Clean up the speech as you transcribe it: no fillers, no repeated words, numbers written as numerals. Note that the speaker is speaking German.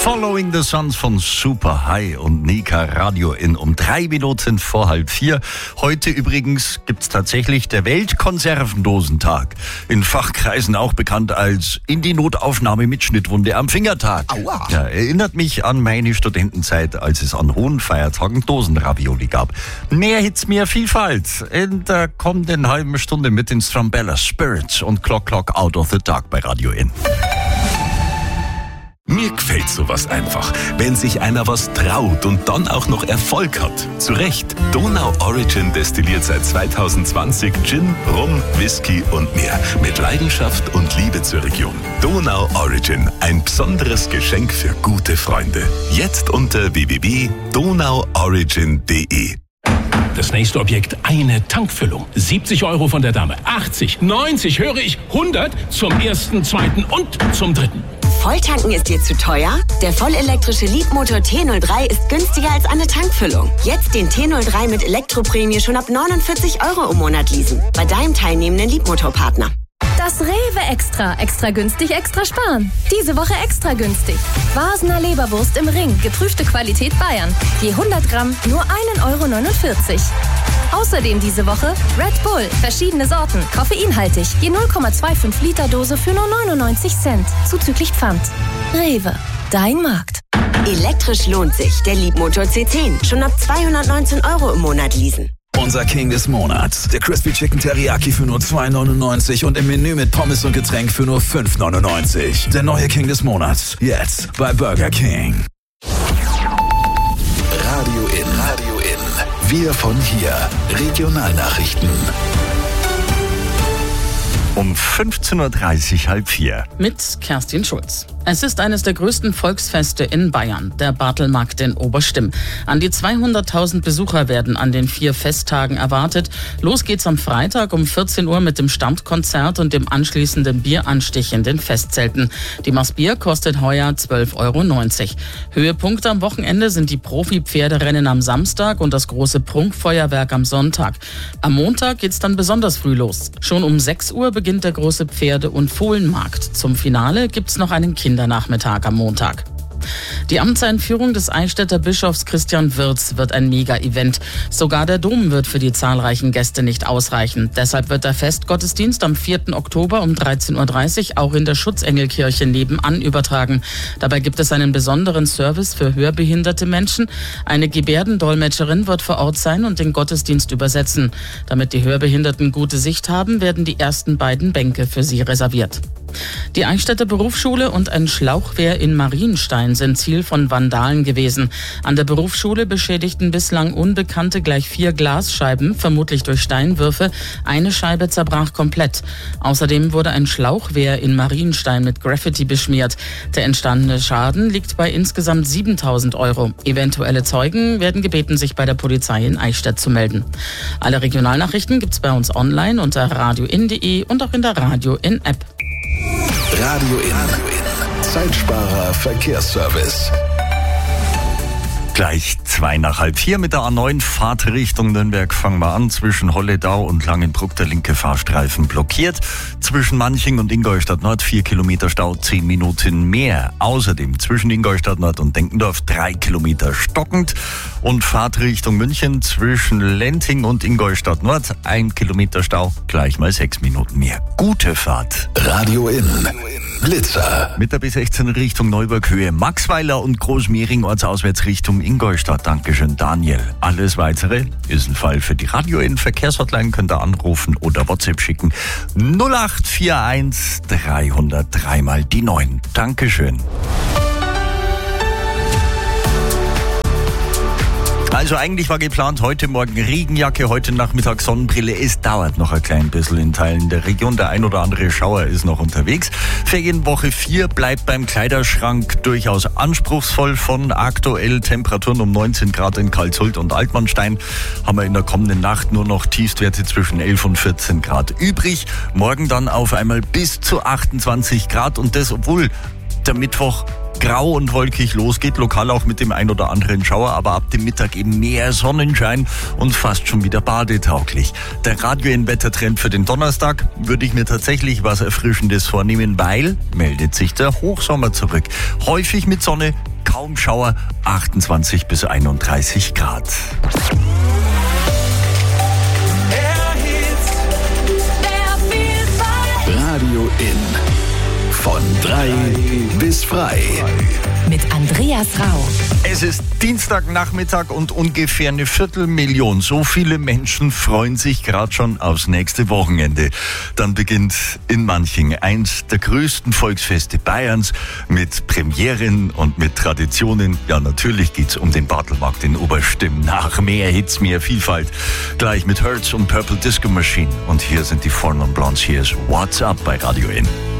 Following the Suns von Super High und Nika Radio in um 3 Minuten vor 3:30. Heute übrigens gibt's tatsächlich der Weltkonservendosentag. In Fachkreisen auch bekannt als in die Notaufnahme mit Schnittwunde am Fingertag. Aua. Ja, erinnert mich an meine Studentenzeit, als es an hohen Feiertagen Dosenravioli gab. Mehr Hits, mehr Vielfalt. In der kommenden halben Stunde mit den Strumbella Spirits und Clock Clock Out of the Dark bei Radio In. Mir gefällt sowas einfach, wenn sich einer was traut und dann auch noch Erfolg hat. Zu Recht, Donau Origin destilliert seit 2020 Gin, Rum, Whisky und mehr. Mit Leidenschaft und Liebe zur Region. Donau Origin, ein besonderes Geschenk für gute Freunde. Jetzt unter www.donauorigin.de. Das nächste Objekt, eine Tankfüllung. 70 € von der Dame, 80, 90, höre ich, 100 zum ersten, zweiten und zum dritten. Volltanken ist dir zu teuer? Der vollelektrische Leapmotor T03 ist günstiger als eine Tankfüllung. Jetzt den T03 mit Elektroprämie schon ab 49 € im Monat leasen. Bei deinem teilnehmenden Leapmotor-Partner. Das Rewe Extra. Extra günstig, extra sparen. Diese Woche extra günstig. Vasener Leberwurst im Ring. Geprüfte Qualität Bayern. Je 100 Gramm nur 1,49 €. Außerdem diese Woche Red Bull. Verschiedene Sorten. Koffeinhaltig. Je 0,25 Liter Dose für nur 99 Cent. Zuzüglich Pfand. Rewe. Dein Markt. Elektrisch lohnt sich. Der Leapmotor C10. Schon ab 219 € im Monat leasen. Unser King des Monats. Der Crispy Chicken Teriyaki für nur 2,99 und im Menü mit Pommes und Getränk für nur 5,99. Der neue King des Monats. Jetzt bei Burger King. Radio In. Wir von hier. Regionalnachrichten. Um 15:30 3:30. Mit Kerstin Schulz. Es ist eines der größten Volksfeste in Bayern, der Bartelmarkt in Oberstimm. An die 200.000 Besucher werden an den 4 Festtagen erwartet. Los geht's am Freitag um 14 Uhr mit dem Stammkonzert und dem anschließenden Bieranstich in den Festzelten. Die Maß Bier kostet heuer 12,90 €. Höhepunkt am Wochenende sind die Profi-Pferderennen am Samstag und das große Prunkfeuerwerk am Sonntag. Am Montag geht's dann besonders früh los. Schon um 6 Uhr beginnt der große Pferde- und Fohlenmarkt. Zum Finale gibt's noch einen Kindernachmittag am Montag. Die Amtseinführung des Eichstätter Bischofs Christian Wirz wird ein Mega-Event. Sogar der Dom wird für die zahlreichen Gäste nicht ausreichen. Deshalb wird der Festgottesdienst am 4. Oktober um 13:30 Uhr auch in der Schutzengelkirche nebenan übertragen. Dabei gibt es einen besonderen Service für hörbehinderte Menschen. Eine Gebärdendolmetscherin wird vor Ort sein und den Gottesdienst übersetzen. Damit die Hörbehinderten gute Sicht haben, werden die ersten beiden Bänke für sie reserviert. Die Eichstätter Berufsschule und ein Schlauchwehr in Marienstein sind Ziel von Vandalen gewesen. An der Berufsschule beschädigten bislang Unbekannte gleich 4 Glasscheiben, vermutlich durch Steinwürfe. Eine Scheibe zerbrach komplett. Außerdem wurde ein Schlauchwehr in Marienstein mit Graffiti beschmiert. Der entstandene Schaden liegt bei insgesamt 7.000 €. Eventuelle Zeugen werden gebeten, sich bei der Polizei in Eichstätt zu melden. Alle Regionalnachrichten gibt's bei uns online unter radioin.de und auch in der Radio In App. Radio In. Zeitsparer Verkehrsservice. Gleich 2 nach 3:30 mit der A9 Fahrt Richtung Nürnberg. Fangen wir an. Zwischen Holledau und Langenbruck der linke Fahrstreifen blockiert. Zwischen Manching und Ingolstadt Nord 4 Kilometer Stau, 10 Minuten mehr. Außerdem zwischen Ingolstadt Nord und Denkendorf 3 Kilometer stockend. Und Fahrt Richtung München zwischen Lenting und Ingolstadt Nord 1 Kilometer Stau, gleich mal 6 Minuten mehr. Gute Fahrt. Radio In. Blitzer. Mit der B16 Richtung Neuburg-Höhe, Maxweiler und Großmehring ortsauswärts Richtung Ingolstadt. Dankeschön, Daniel. Alles Weitere ist ein Fall für die Radio In Verkehrshotline. Könnt ihr anrufen oder WhatsApp schicken. 0841 303 mal die 9. Dankeschön. Also eigentlich war geplant, heute Morgen Regenjacke, heute Nachmittag Sonnenbrille. Es dauert noch ein klein bisschen in Teilen der Region. Der ein oder andere Schauer ist noch unterwegs. Ferienwoche 4 bleibt beim Kleiderschrank durchaus anspruchsvoll. Von aktuell Temperaturen um 19 Grad in Karlshult und Altmannstein haben wir in der kommenden Nacht nur noch Tiefstwerte zwischen 11 und 14 Grad übrig. Morgen dann auf einmal bis zu 28 Grad und das, obwohl der Mittwoch grau und wolkig losgeht, lokal auch mit dem ein oder anderen Schauer, aber ab dem Mittag eben mehr Sonnenschein und fast schon wieder badetauglich. Der Radio-In-Wettertrend für den Donnerstag würde ich mir tatsächlich was Erfrischendes vornehmen, weil meldet sich der Hochsommer zurück. Häufig mit Sonne, kaum Schauer, 28 bis 31 Grad. Radio In. Von 3 bis frei. Mit Andreas Rau. Es ist Dienstagnachmittag und ungefähr 250.000. So viele Menschen freuen sich gerade schon aufs nächste Wochenende. Dann beginnt in Manching eins der größten Volksfeste Bayerns mit Premieren und mit Traditionen. Ja, natürlich geht's um den Bartelmarkt in Oberstimm. Nach mehr Hits, mehr Vielfalt. Gleich mit Hertz und Purple Disco Machine. Und hier sind die Four Non Blondes. Hier ist What's Up bei Radio In.